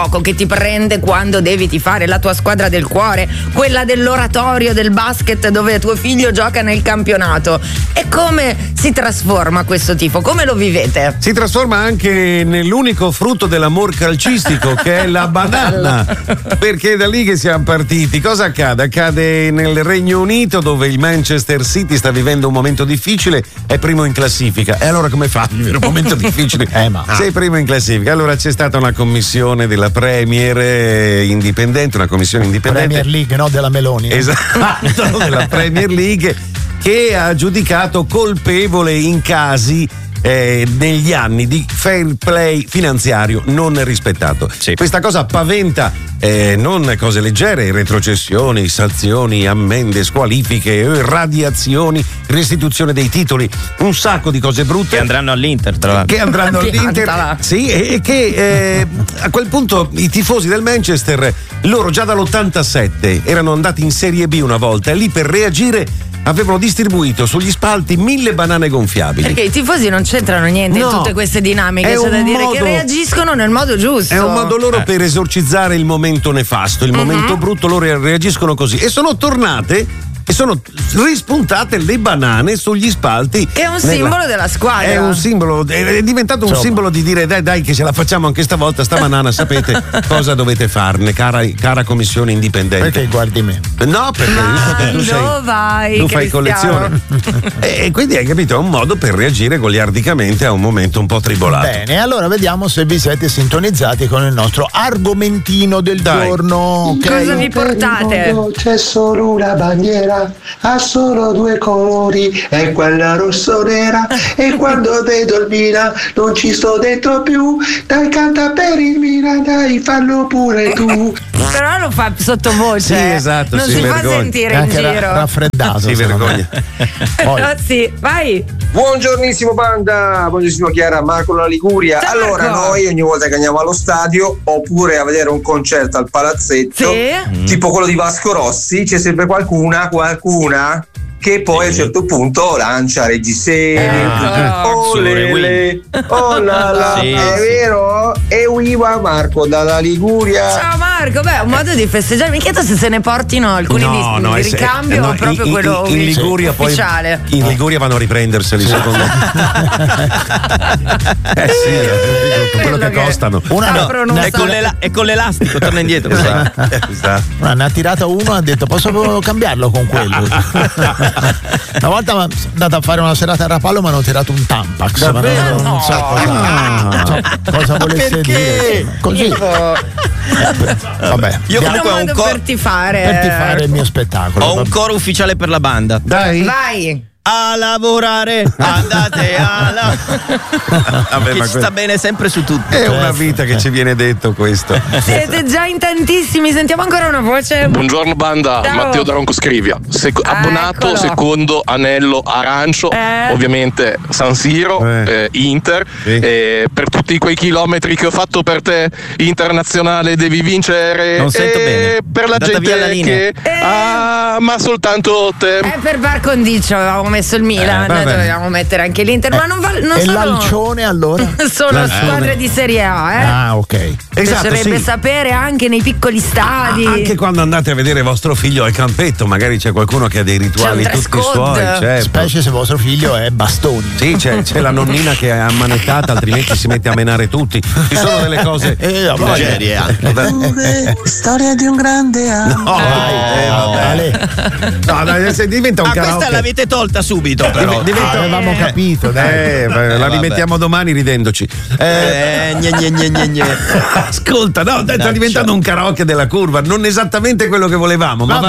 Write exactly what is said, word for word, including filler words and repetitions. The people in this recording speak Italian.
che ti prende quando devi tifare la tua squadra del cuore, quella dell'oratorio del basket dove tuo figlio gioca nel campionato. E come si trasforma questo tifo? Come lo vivete? Si trasforma anche nell'unico frutto dell'amor calcistico che è la banana, perché è da lì che siamo partiti. Cosa accade? Accade nel Regno Unito, dove il Manchester City sta vivendo un momento difficile, è primo in classifica. E allora come fa a vivere un momento difficile? Eh, ma... Sei primo in classifica. Allora c'è stata una commissione della Premier indipendente, una commissione indipendente. Premier League, no? Della Meloni. Esatto, della Premier League, che ha giudicato colpevole in casi Eh, negli anni di fair play finanziario non rispettato. Sì. Questa cosa paventa eh, non cose leggere, retrocessioni, sanzioni, ammende, squalifiche, radiazioni, restituzione dei titoli, un sacco di cose brutte che andranno all'Inter, tra l'altro. che andranno all'Inter, sì, e, e che eh, a quel punto i tifosi del Manchester, loro già dall'ottantasette erano andati in Serie B una volta e lì per reagire avevano distribuito sugli spalti mille banane gonfiabili. Perché i tifosi non c'entrano niente No, in tutte queste dinamiche, è c'è da un dire modo- che reagiscono nel modo giusto. È un modo loro Eh. per esorcizzare il momento nefasto, il Mhm. momento brutto, loro reagiscono così. E sono tornate e sono rispuntate le banane sugli spalti. Che è un nella- simbolo della squadra. È un simbolo, è diventato un Insomma. simbolo di dire dai dai che ce la facciamo anche stavolta, sta banana sapete cosa dovete farne, cara, cara commissione indipendente. Perché guardi me? No, perché Ma visto che tu sei, dove vai, tu fai Cristiano? collezione. E e quindi hai capito, è un modo per reagire goliardicamente a un momento un po' tribolato. Bene, allora vediamo se vi siete sintonizzati con il nostro argomentino del Dai. giorno. ok? Cosa vi portate? C'è solo una bandiera, ha solo due colori, è quella rosso-nera. E quando vedo il Milan non ci sto dentro più. Dai, canta per il Milan, dai, fallo pure tu. Però lo fa sottovoce. Sì, esatto, Non si si fa vergogna. sentire È in anche ra- giro. raffreddato. Si secondo me. vergogna. Poi- Però sì, vai. Buongiornissimo banda, buongiornissimo Chiara, Marco la Liguria. Ciao, Allora Marco. noi ogni volta che andiamo allo stadio oppure a vedere un concerto al palazzetto, Sì. tipo quello di Vasco Rossi, c'è sempre qualcuna, qualcuna che poi a un certo punto lancia reggiseni, Ecco. oh lele, oh la la, Sì, è sì. vero? E viva Marco dalla Liguria. Ciao Marco, beh, un modo di festeggiare. Mi chiedo se se ne portino alcuni di, di è se- ricambio eh, no, o proprio in, quello in, in Liguria poi ufficiale. in Liguria vanno a riprenderseli secondo me. Eh sì, eh, con quello che Quello che- costano. Una Ah, no, però non ne- È con, l'ela- è con l'elastico, torna indietro. Esatto, esatto. una ne ha tirato uno e ha detto posso cambiarlo con quello. Una volta sono andato a fare una serata a Rapallo, ma hanno tirato un Tampax. Ma Davvero? non, non so cosa, non so cosa volesse Perché? dire. Così. Vabbè. Io È comunque un ho un, modo cor- per tifare. Per tifare il mio spettacolo. ho un vabbè. coro ufficiale per la banda. Dai. Vai. A lavorare, andate a lavorare. Vabbè, Che ma ci que- sta bene sempre su tutto. È una vita che ci viene detto questo. Siete già in tantissimi, sentiamo ancora una voce. Buongiorno banda, Ciao. Matteo da Ronco Scrivia. Sec- Ah, abbonato, eccolo. secondo anello arancio, Eh. ovviamente San Siro, Eh. eh, Inter. Sì. Eh, per tutti quei chilometri che ho fatto per te, internazionale, devi vincere. Non sento E bene. per la Andata via la gente linea. che ama soltanto te. Eh, per par condicio avevamo messo il Milan, Eh, vabbè. dovevamo mettere anche l'Inter, ma non, va, non E sono, l'alcione allora? sono L'alcione. squadre di Serie A, eh. Ah, ok. Esatto, Piacerebbe sì. sapere anche nei piccoli stadi. Ah, anche quando andate a vedere vostro figlio al campetto, magari c'è qualcuno che ha dei rituali C'è un dress tutti suoi, code. certo. Specie se vostro figlio è bastoni. Sì, c'è, c'è la nonnina che è ammanettata, altrimenti si mette a menare tutti. Ci sono delle cose. Eh, vabbè. Serie A. Storia di un grande amore. No, eh, vabbè. Ale. No, dai, se diventa un Ah, questa karaoke. l'avete tolta subito, però. Div- diventa- Avevamo capito, dai. Eh, beh, la vabbè. rimettiamo domani ridendoci. Eh, Eh, gne, gne, gne, gne, gne. ascolta, no, dai, sta diventando un karaoke della curva, non esattamente quello che volevamo, ma Va va